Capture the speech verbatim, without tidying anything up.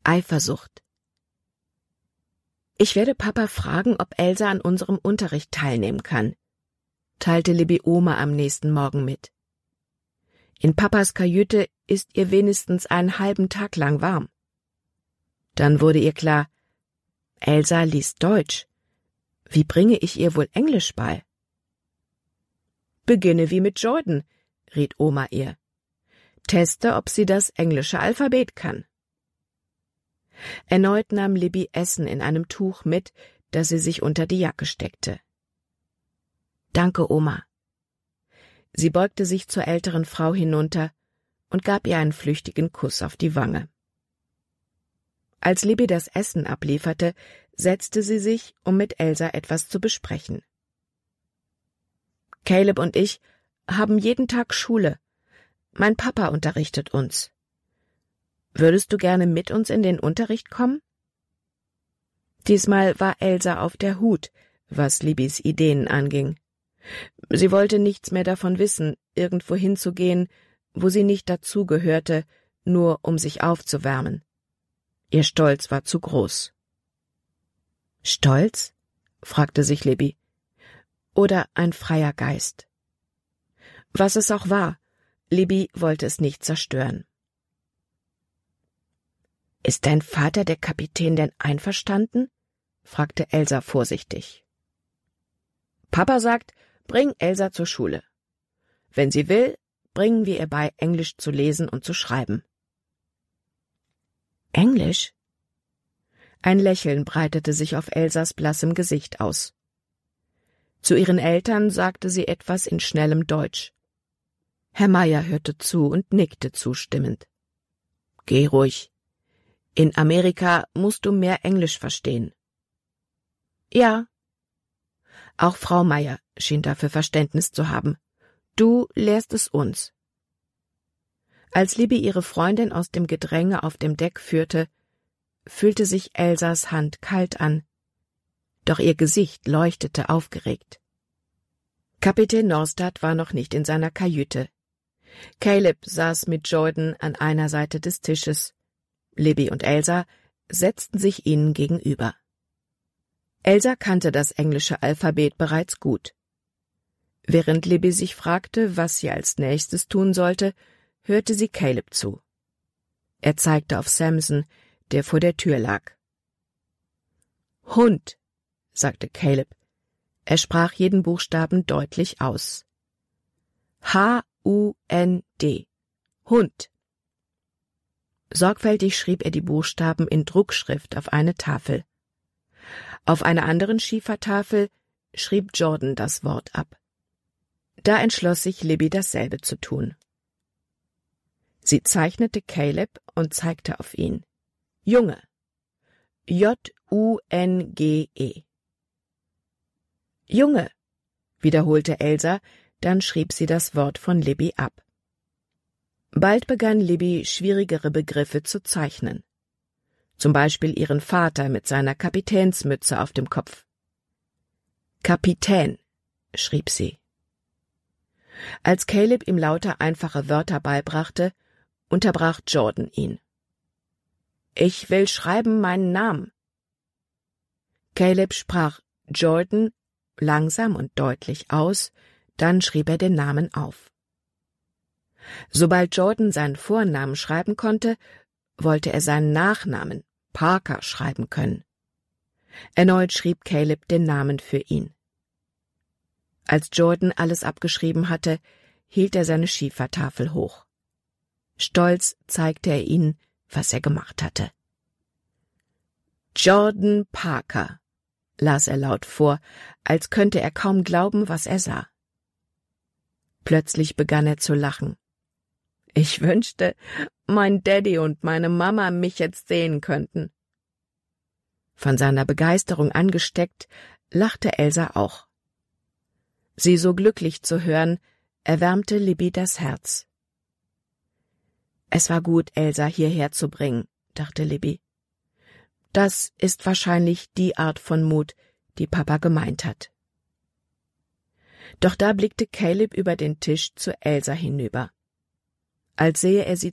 Eifersucht. »Ich werde Papa fragen, ob Elsa an unserem Unterricht teilnehmen kann«, teilte Libby Oma am nächsten Morgen mit. »In Papas Kajüte ist ihr wenigstens einen halben Tag lang warm.« Dann wurde ihr klar, Elsa liest Deutsch. Wie bringe ich ihr wohl Englisch bei? »Beginne wie mit Jordan«, riet Oma ihr. »Teste, ob sie das englische Alphabet kann.« Erneut nahm Libby Essen in einem Tuch mit, das sie sich unter die Jacke steckte. »Danke, Oma.« Sie beugte sich zur älteren Frau hinunter und gab ihr einen flüchtigen Kuss auf die Wange. Als Libby das Essen ablieferte, setzte sie sich, um mit Elsa etwas zu besprechen. »Caleb und ich haben jeden Tag Schule. Mein Papa unterrichtet uns. Würdest du gerne mit uns in den Unterricht kommen?« Diesmal war Elsa auf der Hut, was Libbys Ideen anging. Sie wollte nichts mehr davon wissen, irgendwo hinzugehen, wo sie nicht dazugehörte, nur um sich aufzuwärmen. Ihr Stolz war zu groß. »Stolz?« fragte sich Libby. »Oder ein freier Geist?« Was es auch war, Libby wollte es nicht zerstören. »Ist dein Vater, der Kapitän, denn einverstanden?« fragte Elsa vorsichtig. »Papa sagt, bring Elsa zur Schule. Wenn sie will, bringen wir ihr bei, Englisch zu lesen und zu schreiben.« »Englisch?« Ein Lächeln breitete sich auf Elsas blassem Gesicht aus. Zu ihren Eltern sagte sie etwas in schnellem Deutsch. Herr Meier hörte zu und nickte zustimmend. »Geh ruhig. In Amerika musst du mehr Englisch verstehen.« »Ja.« Auch Frau Meier schien dafür Verständnis zu haben. »Du lehrst es uns.« Als Libby ihre Freundin aus dem Gedränge auf dem Deck führte, fühlte sich Elsas Hand kalt an, doch ihr Gesicht leuchtete aufgeregt. Kapitän Norstad war noch nicht in seiner Kajüte. Caleb saß mit Jordan an einer Seite des Tisches. Libby und Elsa setzten sich ihnen gegenüber. Elsa kannte das englische Alphabet bereits gut. Während Libby sich fragte, was sie als nächstes tun sollte, hörte sie Caleb zu. Er zeigte auf Samson, der vor der Tür lag. »Hund«, sagte Caleb. Er sprach jeden Buchstaben deutlich aus. H U N D. Hund. Sorgfältig schrieb er die Buchstaben in Druckschrift auf eine Tafel. Auf einer anderen Schiefertafel schrieb Jordan das Wort ab. Da entschloss sich Libby, dasselbe zu tun. Sie zeichnete Caleb und zeigte auf ihn. Junge. J U N G E. Junge, wiederholte Elsa, dann schrieb sie das Wort von Libby ab. Bald begann Libby, schwierigere Begriffe zu zeichnen. Zum Beispiel ihren Vater mit seiner Kapitänsmütze auf dem Kopf. Kapitän, schrieb sie. Als Caleb ihm lauter einfache Wörter beibrachte, unterbrach Jordan ihn. Ich will schreiben meinen Namen. Caleb sprach Jordan langsam und deutlich aus, dann schrieb er den Namen auf. Sobald Jordan seinen Vornamen schreiben konnte, wollte er seinen Nachnamen, Parker, schreiben können. Erneut schrieb Caleb den Namen für ihn. Als Jordan alles abgeschrieben hatte, hielt er seine Schiefertafel hoch. Stolz zeigte er ihnen, was er gemacht hatte. Jordan Parker, las er laut vor, als könnte er kaum glauben, was er sah. Plötzlich begann er zu lachen. Ich wünschte, mein Daddy und meine Mama mich jetzt sehen könnten. Von seiner Begeisterung angesteckt, lachte Elsa auch. Sie so glücklich zu hören, erwärmte Libby das Herz. Es war gut, Elsa hierher zu bringen, dachte Libby. Das ist wahrscheinlich die Art von Mut, die Papa gemeint hat. Doch da blickte Caleb über den Tisch zu Elsa hinüber. Als sähe er sie